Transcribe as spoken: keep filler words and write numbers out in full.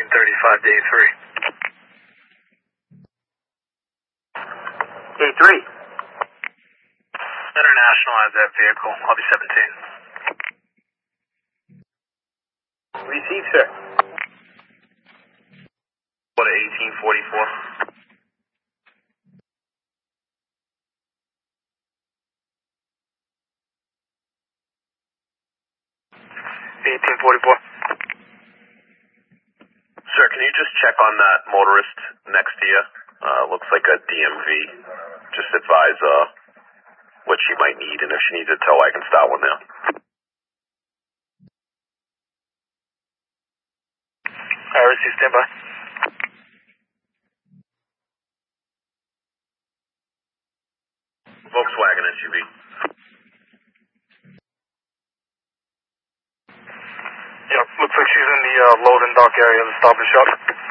thirty-five to A three. A three. Internationalize that vehicle. I'll be seventeen. Receive, sir. What, eighteen forty-four? eighteen forty-four. Sir, can you just check on that motorist next to you? Uh, looks like a D M V. Just advise uh, what she might need, and if she needs a tow, I can start one there. I receive, standby. Volkswagen S U V. Yeah, looks like she's in the uh, load and dock area of the Stop and Shop.